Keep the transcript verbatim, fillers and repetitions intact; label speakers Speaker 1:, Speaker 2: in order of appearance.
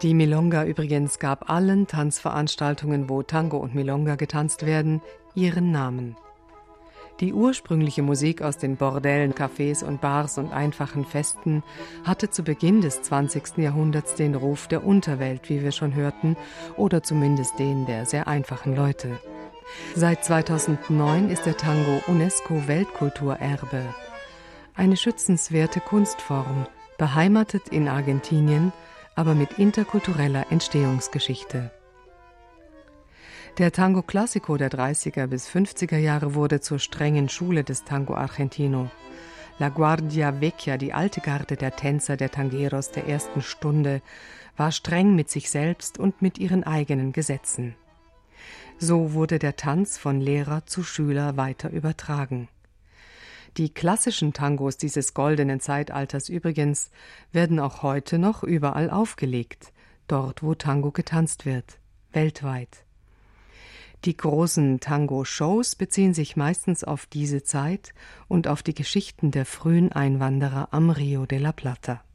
Speaker 1: Die Milonga übrigens gab allen Tanzveranstaltungen, wo Tango und Milonga getanzt werden, ihren Namen. Die ursprüngliche Musik aus den Bordellen, Cafés und Bars und einfachen Festen hatte zu Beginn des zwanzigsten Jahrhunderts den Ruf der Unterwelt, wie wir schon hörten, oder zumindest den der sehr einfachen Leute. Seit zweitausendneun ist der Tango UNESCO-Weltkulturerbe. Eine schützenswerte Kunstform, beheimatet in Argentinien, aber mit interkultureller Entstehungsgeschichte. Der Tango Clásico der dreißiger bis fünfziger Jahre wurde zur strengen Schule des Tango Argentino. La Guardia Vecchia, die alte Garde der Tänzer, der Tangueros der ersten Stunde, war streng mit sich selbst und mit ihren eigenen Gesetzen. So wurde der Tanz von Lehrer zu Schüler weiter übertragen. Die klassischen Tangos dieses goldenen Zeitalters übrigens werden auch heute noch überall aufgelegt, dort wo Tango getanzt wird, weltweit. Die großen Tango-Shows beziehen sich meistens auf diese Zeit und auf die Geschichten der frühen Einwanderer am Rio de la Plata.